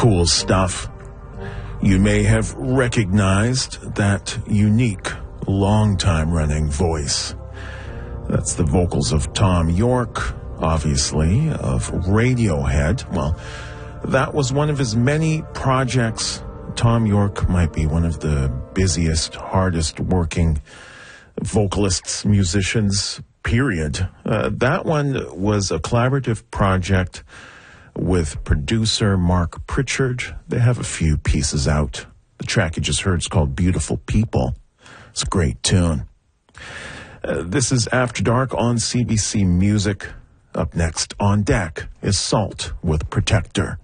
Cool stuff. You may have recognized that unique, long-time-running voice. That's the vocals of Thom Yorke, obviously, of Radiohead. Well, that was one of his many projects. Thom Yorke might be one of the busiest, hardest-working vocalists, musicians, period. That one was a collaborative project with producer Mark Pritchard. They have a few pieces out. The track you just heard is called Beautiful People. It's a great tune. This is After Dark on CBC Music. Up next on deck is Salt with Protector.